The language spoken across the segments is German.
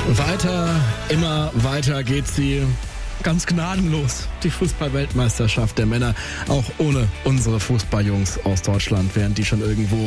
Weiter, immer weiter geht sie. Ganz gnadenlos. Die Fußball-Weltmeisterschaft der Männer. Auch ohne unsere Fußballjungs aus Deutschland, während die schon irgendwo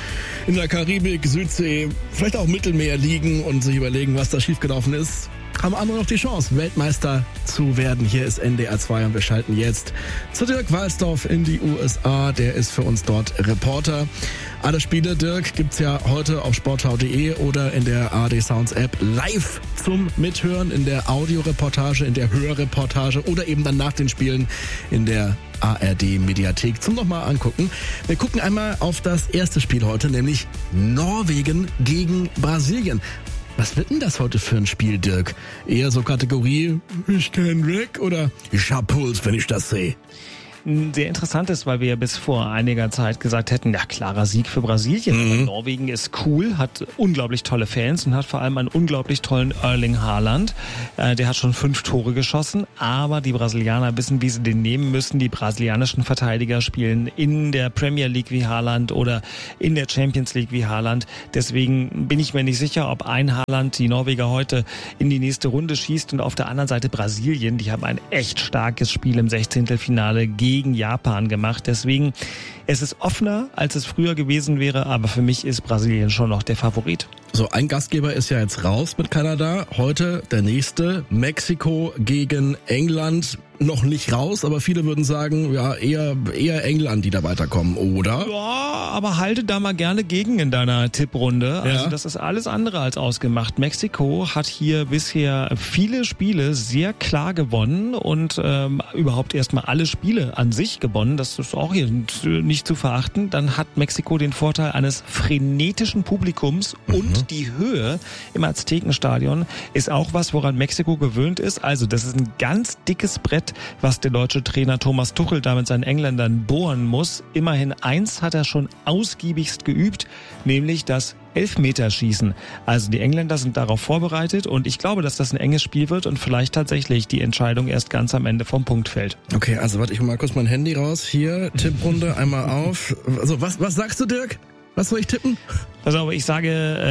in der Karibik, Südsee, vielleicht auch Mittelmeer liegen und sich überlegen, was da schiefgelaufen ist, haben andere noch die Chance, Weltmeister zu werden. Hier ist NDR 2 und wir schalten jetzt zu Dirk Walsdorf in die USA. Der ist für uns dort Reporter. Alle Spiele, Dirk, gibt's ja heute auf sportschau.de oder in der ARD Sounds App live zum Mithören, in der Audioreportage, in der Hörreportage oder eben dann nach den Spielen in der ARD Mediathek zum nochmal angucken. Wir gucken einmal auf das erste Spiel heute, nämlich Norwegen gegen Brasilien. Was wird denn das heute für ein Spiel, Dirk? Eher so Kategorie, ich kann weg oder ich hab Puls, wenn ich das sehe? Sehr interessant ist, weil wir ja bis vor einiger Zeit gesagt hätten, ja, klarer Sieg für Brasilien. Norwegen ist cool, hat unglaublich tolle Fans und hat vor allem einen unglaublich tollen Erling Haaland. Der hat schon 5 Tore geschossen, aber die Brasilianer wissen, wie sie den nehmen müssen. Die brasilianischen Verteidiger spielen in der Premier League wie Haaland oder in der Champions League wie Haaland. Deswegen bin ich mir nicht sicher, ob ein Haaland die Norweger heute in die nächste Runde schießt und auf der anderen Seite Brasilien. Die haben ein echt starkes Spiel im 16. gegen Japan gemacht. Deswegen, es ist offener, als es früher gewesen wäre, aber für mich ist Brasilien schon noch der Favorit. So, ein Gastgeber ist ja jetzt raus mit Kanada. Heute der nächste, Mexiko gegen England. Noch nicht raus, aber viele würden sagen, ja, eher England, die da weiterkommen, oder? Ja, aber halte da mal gerne gegen in deiner Tipprunde. Also ja. Das ist alles andere als ausgemacht. Mexiko hat hier bisher viele Spiele sehr klar gewonnen und überhaupt erstmal alle Spiele an sich gewonnen. Das ist auch hier nicht zu verachten. Dann hat Mexiko den Vorteil eines frenetischen Publikums und die Höhe im Aztekenstadion ist auch was, woran Mexiko gewöhnt ist. Also das ist ein ganz dickes Brett, was der deutsche Trainer Thomas Tuchel da mit seinen Engländern bohren muss. Immerhin eins hat er schon ausgiebigst geübt, nämlich das Elfmeterschießen. Also die Engländer sind darauf vorbereitet und ich glaube, dass das ein enges Spiel wird und vielleicht tatsächlich die Entscheidung erst ganz am Ende vom Punkt fällt. Okay, also warte, ich hol mal kurz mein Handy raus. Hier, Tipprunde, einmal auf. Also was sagst du, Dirk? Was soll ich tippen? Also ich sage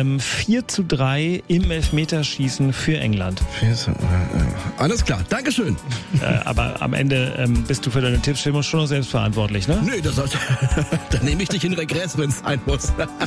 4:3 im Elfmeterschießen für England. Alles klar, Dankeschön. Aber am Ende bist du für deine Tipps schon noch selbst verantwortlich, ne? Nee, da nehme ich dich in Regress, wenn es sein muss.